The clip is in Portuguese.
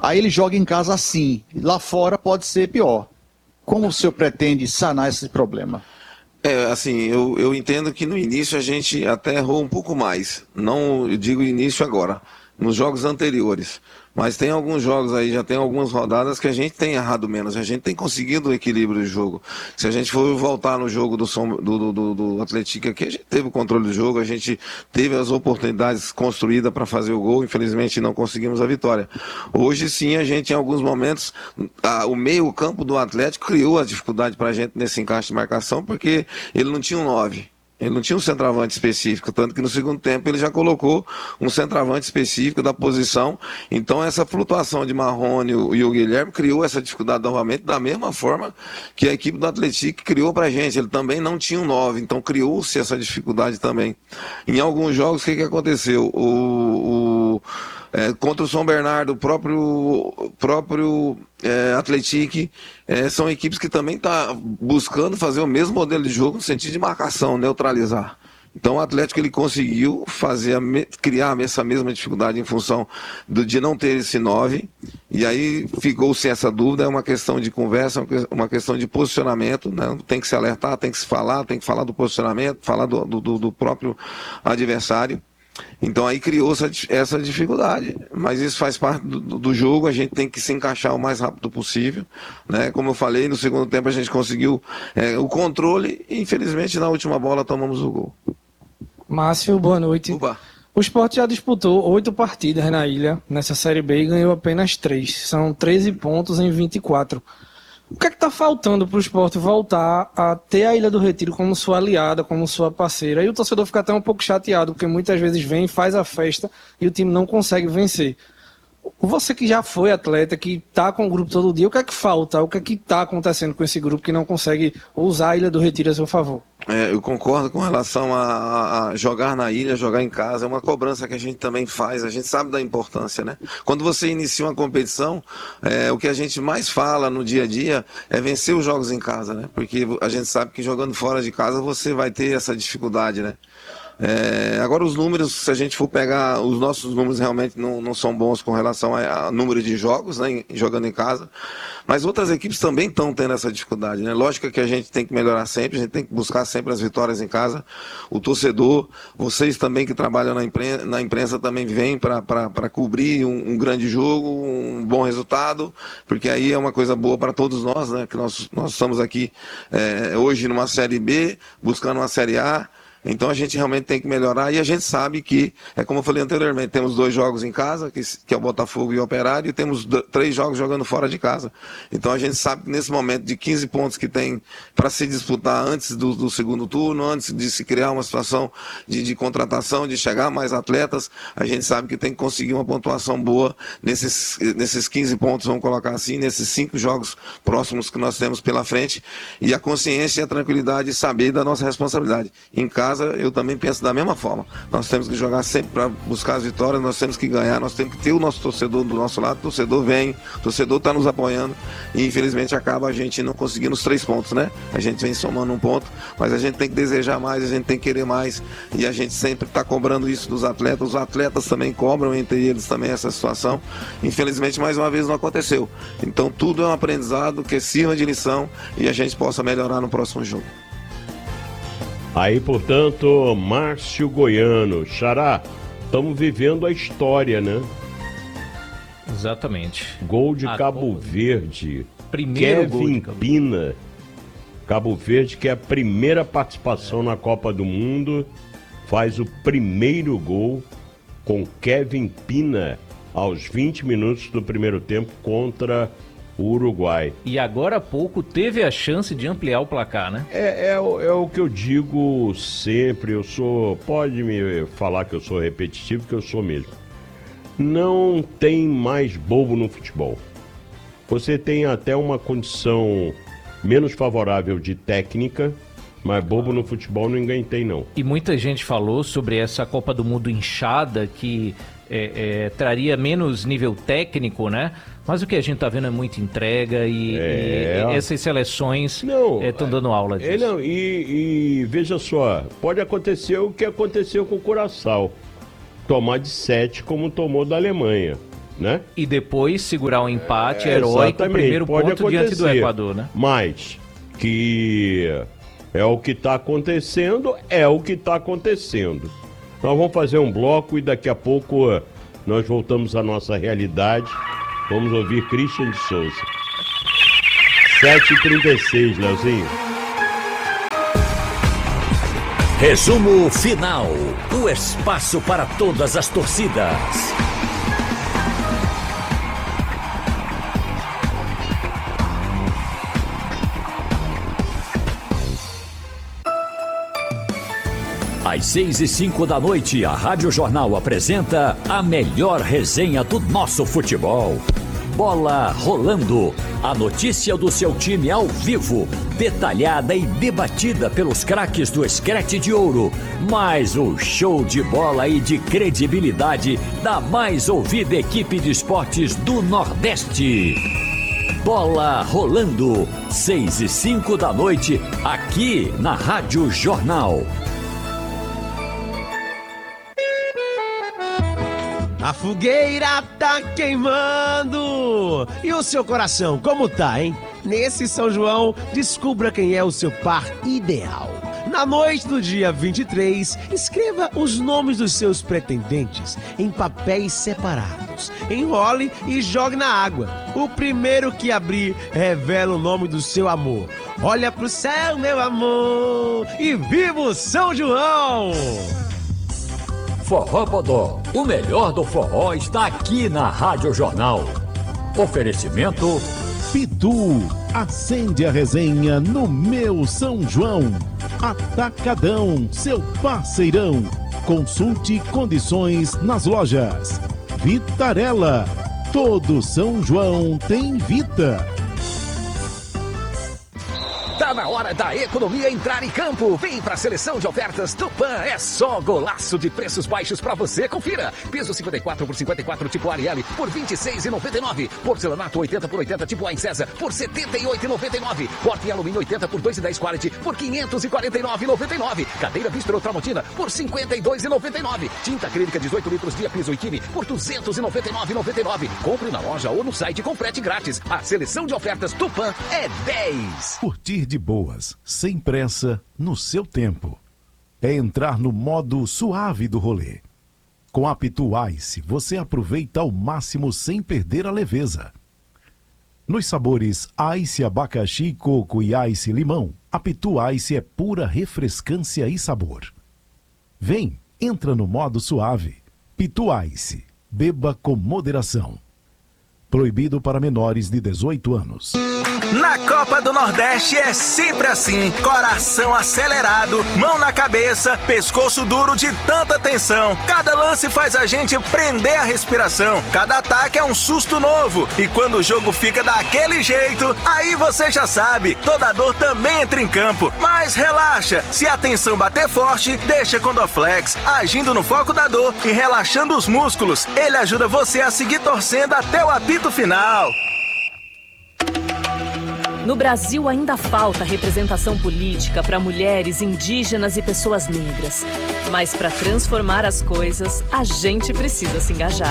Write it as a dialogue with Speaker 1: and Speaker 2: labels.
Speaker 1: Aí ele joga em casa assim, lá fora pode ser pior. Como o senhor pretende sanar esse problema?
Speaker 2: Assim, eu entendo que no início a gente até errou um pouco mais. Não eu digo início agora, nos jogos anteriores. Mas tem alguns jogos aí, já tem algumas rodadas que a gente tem errado menos. A gente tem conseguido o equilíbrio do jogo. Se a gente for voltar no jogo do Atlético aqui, a gente teve o controle do jogo, a gente teve as oportunidades construídas para fazer o gol. Infelizmente não conseguimos a vitória. Hoje sim, a gente em alguns momentos, o meio-campo do Atlético criou a dificuldade para a gente nesse encaixe de marcação, porque ele não tinha um 9. Ele não tinha um centroavante específico, tanto que no segundo tempo ele já colocou um centroavante específico da posição. Então essa flutuação de Marrone e o Guilherme criou essa dificuldade novamente, da mesma forma que a equipe do Atlético criou pra gente. Ele também não tinha um 9, então criou-se essa dificuldade também. Em alguns jogos, o que aconteceu? Contra o São Bernardo, o próprio Atlético, são equipes que também estão buscando fazer o mesmo modelo de jogo no sentido de marcação, neutralizar. Então o Atlético ele conseguiu criar essa mesma dificuldade em função de não ter esse 9, e aí ficou-se essa dúvida, é uma questão de conversa, uma questão de posicionamento, né? Tem que se alertar, tem que falar do posicionamento, falar do próprio adversário. Então aí criou-se essa dificuldade, mas isso faz parte do jogo, a gente tem que se encaixar o mais rápido possível, né? Como eu falei, no segundo tempo a gente conseguiu o controle e infelizmente na última bola tomamos o gol.
Speaker 3: Márcio, boa noite.
Speaker 2: Opa.
Speaker 3: O Sport já disputou 8 partidas na ilha, nessa Série B, e ganhou apenas 3. São 13 pontos em 24. O que é que está faltando para o Sport voltar a ter a Ilha do Retiro como sua aliada, como sua parceira? E o torcedor fica até um pouco chateado, porque muitas vezes vem, faz a festa e o time não consegue vencer. Você que já foi atleta, que está com o grupo todo dia, o que é que falta? O que é que está acontecendo com esse grupo que não consegue usar a Ilha do Retiro a seu favor?
Speaker 2: Eu concordo com relação a jogar na ilha, jogar em casa, é uma cobrança que a gente também faz, a gente sabe da importância, né? Quando você inicia uma competição, o que a gente mais fala no dia a dia é vencer os jogos em casa, né? Porque a gente sabe que jogando fora de casa você vai ter essa dificuldade, né? Agora os números, se a gente for pegar, os nossos números realmente não são bons com relação a número de jogos, né, jogando em casa, mas outras equipes também estão tendo essa dificuldade, né? Lógico que a gente tem que melhorar sempre, a gente tem que buscar sempre as vitórias em casa. O torcedor, vocês também que trabalham na imprensa também vêm para cobrir um grande jogo, um bom resultado, porque aí é uma coisa boa para todos nós, né? Que nós estamos aqui hoje numa Série B, buscando uma Série A. Então a gente realmente tem que melhorar e a gente sabe que, como eu falei anteriormente, temos 2 jogos em casa, que é o Botafogo e o Operário, e temos 3 jogos jogando fora de casa. Então a gente sabe que nesse momento de 15 pontos que tem para se disputar antes do segundo turno, antes de se criar uma situação de contratação, de chegar mais atletas, a gente sabe que tem que conseguir uma pontuação boa nesses 15 pontos, vamos colocar assim, nesses 5 jogos próximos que nós temos pela frente, e a consciência e a tranquilidade de saber da nossa responsabilidade. Em casa, eu também penso da mesma forma. Nós temos que jogar sempre para buscar as vitórias, nós temos que ganhar, nós temos que ter o nosso torcedor do nosso lado, o torcedor vem, o torcedor está nos apoiando e infelizmente acaba a gente não conseguindo os 3 pontos, né? A gente vem somando 1 ponto, mas a gente tem que desejar mais, a gente tem que querer mais e a gente sempre está cobrando isso dos atletas, os atletas também cobram entre eles também essa situação. Infelizmente, mais uma vez não aconteceu. Então tudo é um aprendizado que sirva de lição e a gente possa melhorar no próximo jogo.
Speaker 4: Aí, portanto, Márcio Goiano, Xará, estamos vivendo a história, né?
Speaker 5: Exatamente.
Speaker 4: Gol de Cabo Verde.
Speaker 5: Primeiro gol de
Speaker 4: Kevin Pina. Cabo Verde, que é a primeira participação na Copa do Mundo, faz o primeiro gol com Kevin Pina aos 20 minutos do primeiro tempo contra o Uruguai.
Speaker 5: E agora há pouco teve a chance de ampliar o placar, né?
Speaker 4: É o que eu digo sempre, pode me falar que eu sou repetitivo, que eu sou mesmo. Não tem mais bobo no futebol. Você tem até uma condição menos favorável de técnica, mas bobo no futebol ninguém tem, não.
Speaker 5: E muita gente falou sobre essa Copa do Mundo inchada, que traria menos nível técnico, né? Mas o que a gente tá vendo é muita entrega e essas seleções estão dando aula disso.
Speaker 4: E veja só, pode acontecer o que aconteceu com o Curaçao. Tomar de 7 como tomou da Alemanha. né?
Speaker 5: E depois segurar um empate heróico, o primeiro ponto diante do Equador, né?
Speaker 4: Mas que é o que está acontecendo, Nós vamos fazer um bloco e daqui a pouco nós voltamos à nossa realidade. Vamos ouvir Christian de Souza. 7h36, Leozinho.
Speaker 6: Resumo final. O espaço para todas as torcidas. Às 6h05 da noite, a Rádio Jornal apresenta a melhor resenha do nosso futebol. Bola Rolando. A notícia do seu time ao vivo, detalhada e debatida pelos craques do Screte de Ouro. Mais o show de bola e de credibilidade da mais ouvida equipe de esportes do Nordeste. Bola Rolando. 6h05 da noite, aqui na Rádio Jornal.
Speaker 7: A fogueira tá queimando! E o seu coração, como tá, hein? Nesse São João, descubra quem é o seu par ideal. Na noite do dia 23, escreva os nomes dos seus pretendentes em papéis separados. Enrole e jogue na água. O primeiro que abrir revela o nome do seu amor. Olha pro céu, meu amor, e viva o São João!
Speaker 6: Forró Bodó, o melhor do forró está aqui na Rádio Jornal. Oferecimento
Speaker 8: Pitu, acende a resenha no meu São João. Atacadão, seu parceirão. Consulte condições nas lojas. Vitarella, todo São João tem Vita.
Speaker 9: Tá na hora da economia entrar em campo. Vem pra seleção de ofertas Tupã. É só golaço de preços baixos pra você. Confira. Piso 54 por 54 tipo Ariel por R$ 26,99. Porcelanato 80 por 80 tipo César por R$ 78,99. Porta em alumínio 80 por 2,10 quality por R$ 549,99. Cadeira Bistro Tramontina por R$ 52,99. Tinta acrílica 18 litros via piso e Kimi por R$ 299,99. Compre na loja ou no site com frete grátis. A seleção de ofertas Tupã é 10.
Speaker 8: Curtir de boas, sem pressa, no seu tempo. É entrar no modo suave do rolê. Com a Pitu Ice, você aproveita ao máximo sem perder a leveza. Nos sabores Ice abacaxi, coco e Ice limão, a Pitu Ice é pura refrescância e sabor. Vem, entra no modo suave. Pitu Ice, beba com moderação. Proibido para menores de 18 anos.
Speaker 10: Na Copa do Nordeste é sempre assim, coração acelerado, mão na cabeça, pescoço duro de tanta tensão. Cada lance faz a gente prender a respiração, cada ataque é um susto novo. E quando o jogo fica daquele jeito, aí você já sabe, toda dor também entra em campo. Mas relaxa, se a tensão bater forte, deixa com Dorflex, agindo no foco da dor e relaxando os músculos. Ele ajuda você a seguir torcendo até o apito final.
Speaker 11: No Brasil ainda falta representação política para mulheres, indígenas e pessoas negras. Mas para transformar as coisas, a gente precisa se engajar.